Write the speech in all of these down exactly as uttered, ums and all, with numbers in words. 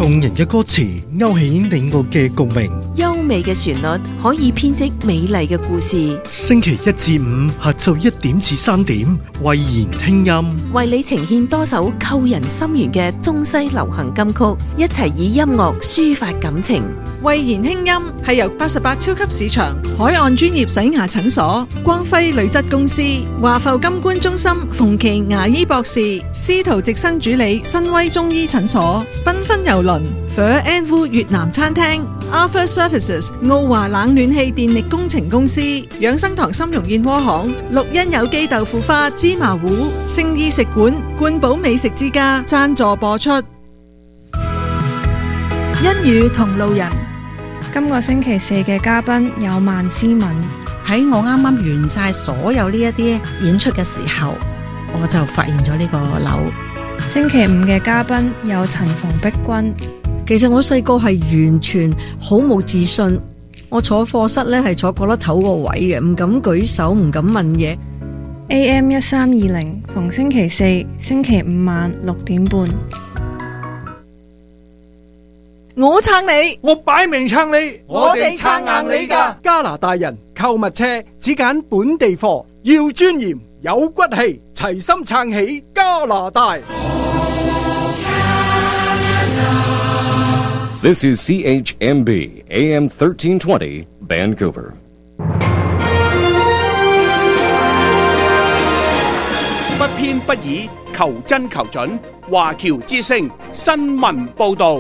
動人嘅歌詞勾起你我嘅共鳴， 優美嘅旋律可以編織美麗嘅故事。 星期一至五下晝一點至三點，慧言聽音， 為你呈現多首扣人心弦嘅中西流行金曲，一齊以音樂抒發感情。 慧言輕音係由八十八超級市場、海岸專業洗牙診所、光輝鋁質公司、華埠金冠中心、馮琦牙醫博士、司徒直生主理新威中醫診所、繽紛郵輪、Phở and Vu 越南餐廳、Arthur Services 澳華冷暖氣電力工程公司、養生堂參茸燕窩行、綠茵有機豆腐花芝麻糊、聖意食館、冠寶美食之家贊助播出。 一語同路人，今個星期四嘅嘉賓有萬思敏。 喺我啱啱完晒所有呢一啲演出嘅時候，我就發現咗呢個樓。 星期五嘅嘉賓有陳馮碧君。 其實我細個係完全好冇自信，我坐課室咧係坐角落頭個位嘅，唔敢舉手，唔敢問嘢。 A M 一三二零，逢星期四、星期五晚六點半。 我撐你， 我擺明撐你， 我哋撐硬你㗎。 加拿大人購物車只揀本地貨，要尊嚴有骨氣，齊心撐起加拿大。 This is C H M B A M thirteen twenty Vancouver。 不偏不倚，求真求準。華僑之聲新聞報導。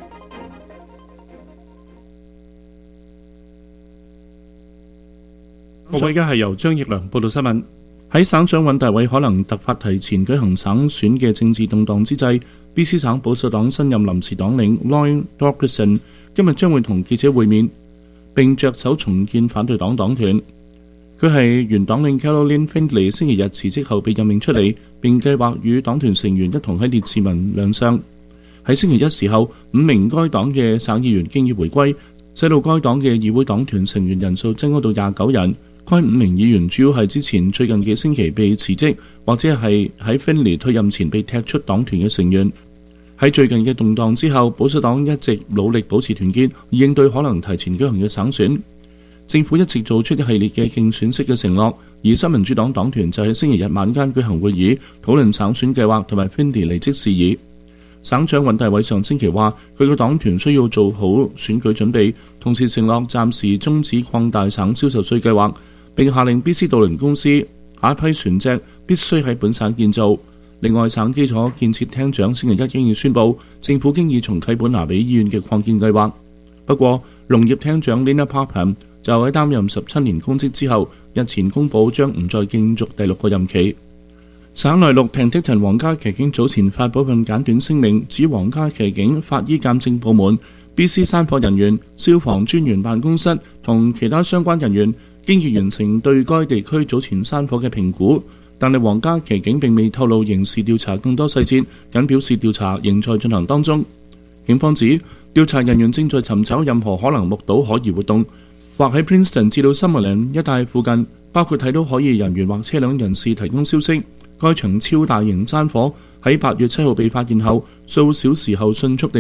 各位，而家係由張奕良報道新聞。喺省長尹大偉可能突發提前舉行省選嘅政治動盪之際，B C 省保守黨新任臨時黨領 Lloyd Dogerson 今日將會同記者會面，並着手重建反對黨黨團。佢係原黨領 Caroline Findlay 星期日辭職後被任命出嚟，並計劃與黨團成員一同喺列治文亮相。喺星期一時候，五名該黨嘅省議員經已回歸，使到該黨嘅議會黨團成員人數增加到廿九人。該五名議員主要係之前最近幾星期被辭職，或者係喺 Findlay 退任前被踢出黨團嘅成員。喺最近嘅動盪之後，保守黨一直努力保持團結，應對可能提前舉行嘅省選。政府一直做出一系列嘅競選式嘅承諾，而新民主黨黨團就喺星期日晚間舉行會議，討論省選計劃同埋 Findlay 離職事宜。省長尹大偉上星期話，佢個黨團需要做好選舉準備，同時承諾暫時終止擴大省銷售稅計劃，並下令 B C 渡輪公司下一批船隻必須喺本省建造。另外，省基礎建設廳長星期一經已宣布，政府經已重啟本拿比醫院嘅擴建計劃。不過，農業廳長 Lina Parham 就喺擔任十七年公職之後，日前公佈將唔再競逐第六個任期。省內陸平剔騰皇家騎警早前發布份簡短聲明，指皇家騎警法醫鑑證部門、B C 山火人員、消防專員辦公室同其他相關人員經已完成對該地區早前山火嘅評估，但係皇家騎警並未透露刑事調查更多細節，僅表示調查仍在進行當中。警方指調查人員正在尋找任何可能目睹可疑活動，或喺 Princeton 至到 Summerland 一帶附近，包括睇到可疑人員或車輛人士提供消息。該場超大型山火喺八月七號被發現後，數小時後迅速地